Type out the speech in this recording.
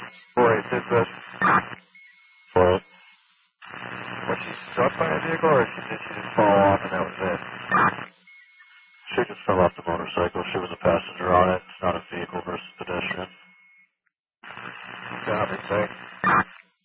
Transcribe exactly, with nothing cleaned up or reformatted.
four eight six this. What? Was she struck by a vehicle, or she, did she just fall off and that was it? She just fell off the motorcycle. She was a passenger on it. It's not a vehicle versus pedestrian. Copy, thanks.